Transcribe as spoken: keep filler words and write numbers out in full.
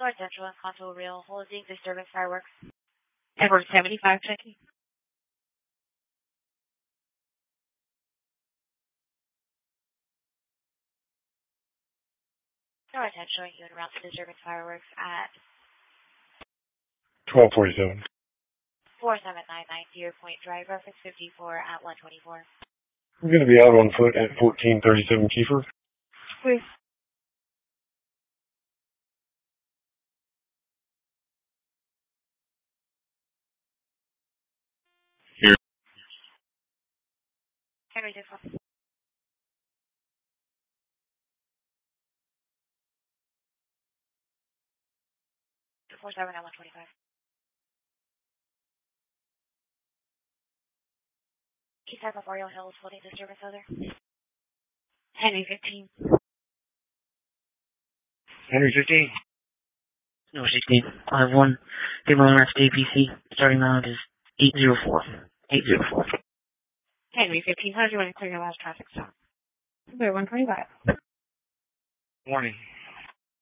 North Central and Contour Real, holding disturbance fireworks. Edward seventy-five checking. North End showing you en route to disturbance fireworks at twelve forty-seven. four seven nine nine Deer Point Drive, reference fifty-four at one twenty-four. We're going to be out on foot at fourteen thirty-seven Kiefer. Please. Here. Henry six one. four seven at one twenty-five. Keyside Memorial Hills, holding disturbance other. Henry fifteen. Henry fifteen. No, sixteen. I have one. Table on to A P C. Starting round is eight zero four. eight zero four. Henry fifteen. How do you want to clear your last traffic stop? Clear one twenty-five. Morning.